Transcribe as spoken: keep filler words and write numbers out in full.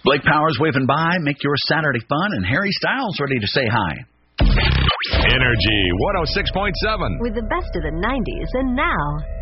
Blake Powers waving by. Make your Saturday fun. And Harry Styles ready to say hi. Energy one oh six point seven. With the best of the nineties and now.